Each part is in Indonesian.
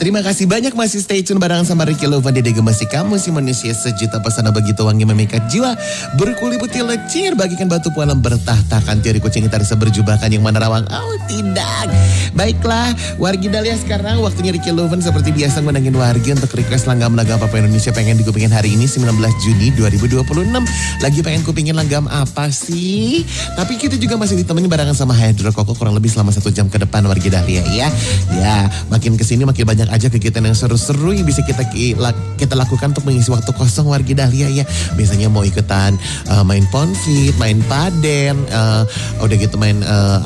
Terima kasih banyak masih stay tune barengan sama Ricky Lovan Dede Gemasi kamu si manusia sejuta pesona begitu wangi memikat jiwa. Berkulit putih lecir bagikan batu pualam bertahtakan tiari kucing kita bisa berjubahkan yang mana rawang. Oh tidak. Baiklah wargi Dahlia sekarang waktunya Ricky Lovan seperti biasa menangin wargi untuk request langgam apa Indonesia pengen dikupingin hari ini 19 Juni 2026. Lagi pengen kupingin langgam apa sih? Tapi kita juga masih ditemani barengan sama Hydro Coco kurang lebih selama 1 jam ke depan wargi Dahlia ya. Ya makin kesini makin banyak aja kegiatan yang seru-seru yang bisa kita lakukan untuk mengisi waktu kosong wargi Dahlia ya. Biasanya mau ikutan main ponfit, main paden, udah gitu main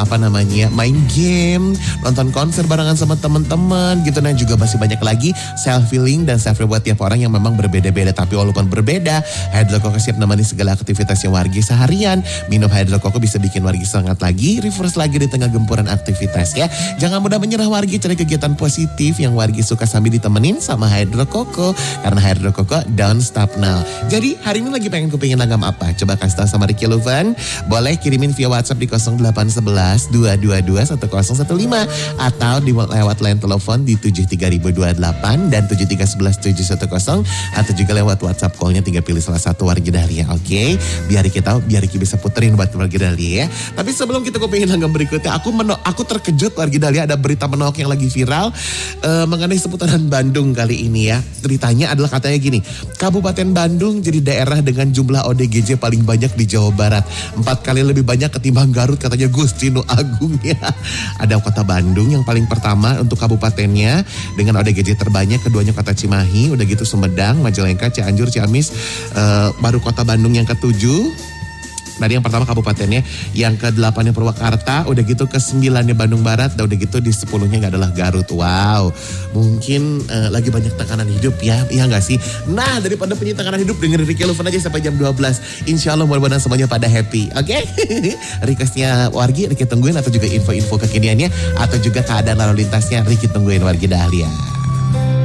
main game, nonton konser barengan sama teman-teman gitu. Dan juga masih banyak lagi self healing dan self reward tiap orang yang memang berbeda-beda. Tapi walaupun berbeda, Hydro Coco siap nemani segala aktivitasnya wargi seharian. Minum Hydro Coco bisa bikin wargi semangat lagi, refresh lagi di tengah gempuran aktivitas ya. Jangan mudah menyerah wargi, cari kegiatan positif yang wargi suka sambil ditemenin sama Hydro Coco. Karena Hydro Coco don't stop now. Jadi hari ini lagi pengen kupingin langgam apa? Coba kasih tahu sama Ricky Lovan. Boleh kirimin via WhatsApp di 0811 222 1015 atau lewat line telepon di 73028 dan 7311 710 atau juga lewat WhatsApp call-nya tinggal pilih salah satu wargi Dahlia. Oke? Biar Ricky bisa puterin buat wargi Dahlia ya. Tapi sebelum kita kupingin langgam berikutnya, aku terkejut wargi Dahlia ada berita menolak yang lagi viral mengenai seputaran Bandung kali ini ya. Ceritanya adalah katanya gini, Kabupaten Bandung jadi daerah dengan jumlah ODGJ paling banyak di Jawa Barat. 4 kali lebih banyak ketimbang Garut katanya Gustino Agung ya. Ada kota Bandung yang paling pertama untuk kabupatennya dengan ODGJ terbanyak, keduanya kota Cimahi, udah gitu Sumedang, Majalengka, Cianjur, Ciamis, baru kota Bandung yang ke-7. Tadi yang pertama kabupatennya, yang ke-8-nya Purwakarta, udah gitu ke-9-nya Bandung Barat, dan udah gitu di 10-nya gak adalah Garut. Wow, mungkin lagi banyak tekanan hidup ya, iya gak sih? Nah daripada punya tekanan hidup, dengerin Ricky Lovan aja sampai jam 12. Insya Allah mudah-mudahan semuanya pada happy, oke? Requestnya wargi Ricky tungguin, atau juga info-info kekiniannya, atau juga keadaan lalu lintasnya Ricky tungguin wargi Dahlia.